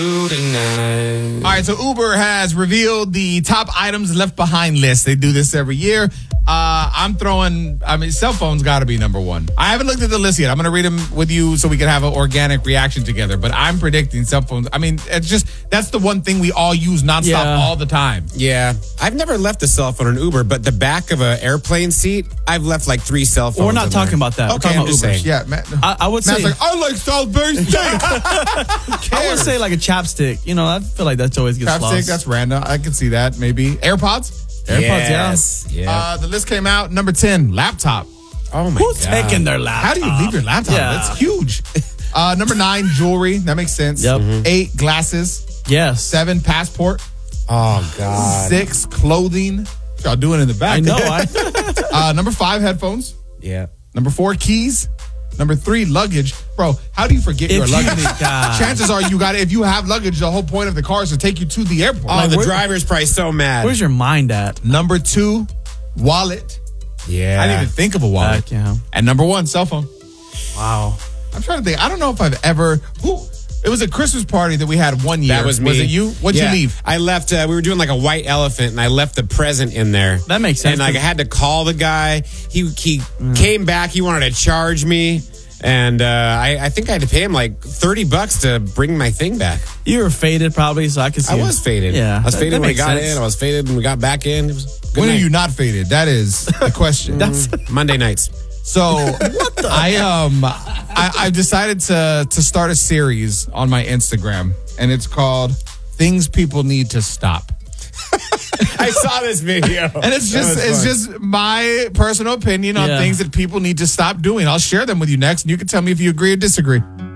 All right, so Uber has revealed the top items left behind list. They do this every year. Cell phones got to be number one. I haven't looked at the list yet. I'm going to read them with you so we can have an organic reaction together. But I'm predicting cell phones. I mean, that's the one thing we all use nonstop all the time. Yeah. I've never left a cell phone in Uber, but the back of an airplane seat, I've left like 3 cell phones. We're not talking about that. Okay, I'm just saying. Yeah, Matt. I would say. Matt's like, I like South Bay Steak. I would say like a chapstick. You know, I feel like that's always gets lost. Chapstick, that's random. I can see that. Maybe AirPods. Yeah. The list came out. Number 10, laptop. Oh my Who's God. taking their laptop? How do you leave your laptop? Yeah. That's huge. Number 9, jewelry. That makes sense. Yep. 8, glasses. Yes. 7, passport. Oh God. 6, clothing. What y'all doing in the back? I know. Number 5, headphones. Yeah. Number 4, keys. Number 3, luggage. Bro, how do you forget your luggage? Chances are if you have luggage, the whole point of the car is to take you to the airport. Oh, the driver's probably so mad. Where's your mind at? Number 2, wallet. Yeah. I didn't even think of a wallet. Back, yeah. And number 1, cell phone. Wow. I'm trying to think. I don't know if I've ever... It was a Christmas party that we had one year. That was me. Was it you? What'd you leave? I left, we were doing like a white elephant, and I left the present in there. That makes sense. And like I had to call the guy. He came back. He wanted to charge me. And I think I had to pay him like $30 to bring my thing back. You were faded probably, so I could see I was faded. Yeah. I was faded when we got sense. in. I was faded when we got back in. It was a good When night. are you not faded? That is the question. Monday nights. So I decided to start a series on my Instagram, and it's called "Things People Need to Stop." I saw this video. And it's just my personal opinion on things that people need to stop doing. I'll share them with you next, and you can tell me if you agree or disagree.